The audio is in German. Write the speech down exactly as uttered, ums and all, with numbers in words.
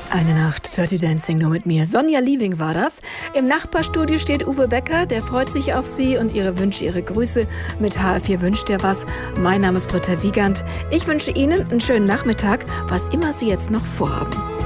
Eine Nacht Dirty Dancing nur mit mir. Sonja Liebing war das. Im Nachbarstudio steht Uwe Becker, der freut sich auf Sie und Ihre Wünsche, Ihre Grüße. Mit H R vier wünscht er was. Mein Name ist Britta Wiegand. Ich wünsche Ihnen einen schönen Nachmittag, was immer Sie jetzt noch vorhaben.